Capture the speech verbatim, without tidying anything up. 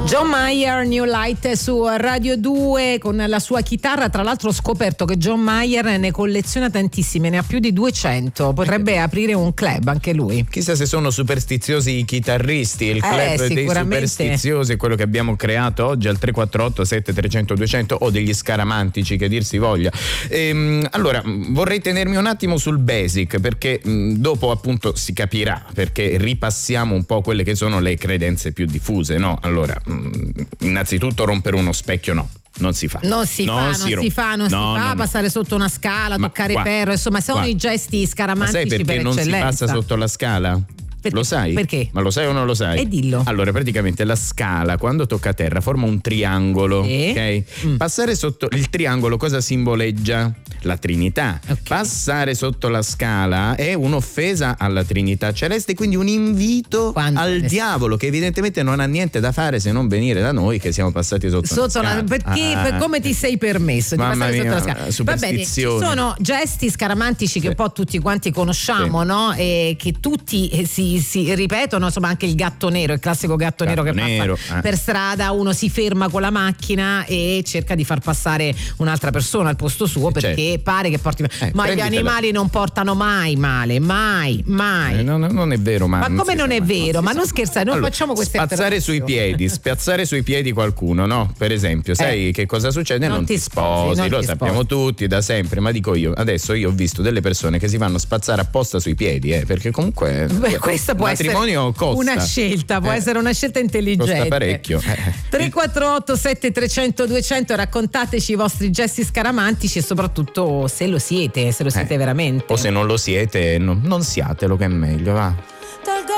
John Mayer, New Light su Radio due con la sua chitarra. Tra l'altro ho scoperto che John Mayer ne colleziona tantissime, ne ha più di duecento. Potrebbe aprire un club anche lui. Chissà se sono superstiziosi i chitarristi. Il club eh, dei superstiziosi è quello che abbiamo creato oggi al tre quattro otto sette trecento duecento, o degli scaramantici, che dir si voglia. Ehm, allora vorrei tenermi un attimo sul basic, perché mh, dopo appunto si capirà, perché ripassiamo un po' quelle che sono le credenze più diffuse, no? Allora mh, innanzitutto rompere uno specchio no, non si fa. Non si non fa, si non si fa, non no, si fa, no, passare no. sotto una scala, Ma toccare qua, ferro, insomma sono qua. i gesti scaramantici. Ma sai perché per non eccellenza. si passa sotto la scala? Perché? Lo sai? Perché? Ma lo sai o non lo sai? E dillo. Allora, praticamente la scala quando tocca terra forma un triangolo, sì. ok? Mm. Passare sotto il triangolo cosa simboleggia? La Trinità. Okay. Passare sotto la scala è un'offesa alla Trinità celeste, quindi un invito Quando al ne... diavolo, che evidentemente non ha niente da fare se non venire da noi che siamo passati sotto, sotto una la, scala. perché Ah, per come ti sei permesso di mamma passare mia, sotto la scala? superstizione. Va bene, ci sono gesti scaramantici che sì. un po' tutti quanti conosciamo, sì. no? E che tutti eh, si, si ripetono, insomma anche il gatto nero, il classico gatto, gatto nero che nero, passa eh. per strada, uno si ferma con la macchina e cerca di far passare un'altra persona al posto suo, perché certo. pare che porti Eh, ma gli prenditela. animali non portano mai male, mai, mai. Eh, non, non è vero, ma, Ma non come si non sa è mai, vero? si Ma sa non mai. scherzare, non Allora, facciamo queste spazzare sui piedi, spazzare sui piedi qualcuno, no? Per esempio, sai Eh. che cosa succede? Non Non, ti ti sposi, sposi, non lo ti sappiamo sposi. tutti da sempre, ma dico io, adesso io ho visto delle persone che si vanno a spazzare apposta sui piedi, eh, perché comunque Beh, questa può il matrimonio essere costa. una scelta, può Eh. essere una scelta intelligente. Costa parecchio. Eh. tre quattro otto sette trecento duecento, raccontateci i vostri gesti scaramantici e soprattutto se lo siete, se lo siete Eh. veramente. O se non lo siete, no, non siatelo, che è meglio, va.